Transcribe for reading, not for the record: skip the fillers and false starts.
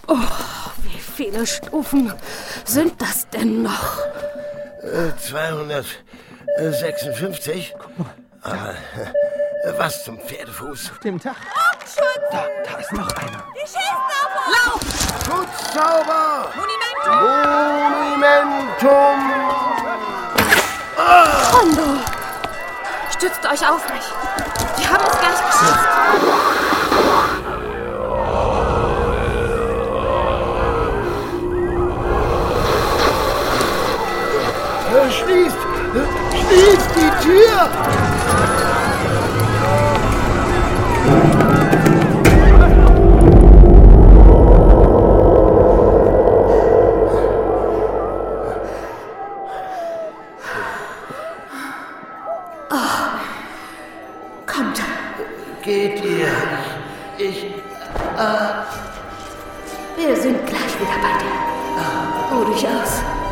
Oh, wie viele Stufen sind das denn noch? 256. Aber was zum Pferdefuß? Auf dem Dach. Da ist noch einer. Die schießen auf uns! Lauf! Schutzzauber! Monumentum! Rondo! Stützt euch auf mich. Die haben es gleich geschafft. Schließt die Tür! Kommt. Geht ihr? Wir Wir sind gleich wieder bei dir. Ruh dich aus.